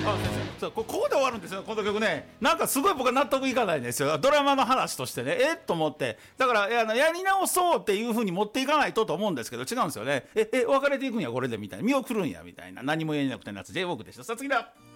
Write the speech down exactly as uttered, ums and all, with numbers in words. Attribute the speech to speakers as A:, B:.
A: あ先生そうこここで終わるんですよこの曲ね。なんかすごい僕は納得いかないんですよドラマの話としてね。えっと思ってだからあのやり直そうっていう風に持っていかないとと思うんですけど違うんですよね。ええ別れていくんやこれでみたいな見送るんやみたいな何も言えなくてなつ J ウォークでした。さあ次だ。